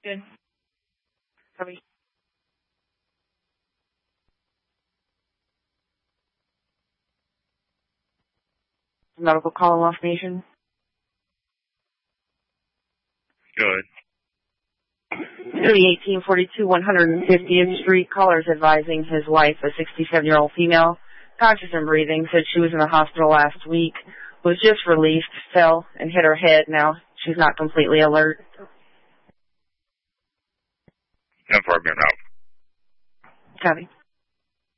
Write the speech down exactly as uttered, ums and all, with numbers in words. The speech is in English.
Good. Copy. Medical call in Lost Nation. Good. The eighteen forty-two one hundred fiftieth Street caller's advising his wife, a sixty-seven-year-old female, conscious and breathing, said she was in the hospital last week, was just released, fell, and hit her head. Now she's not completely alert. ten four, I'm out. Copy.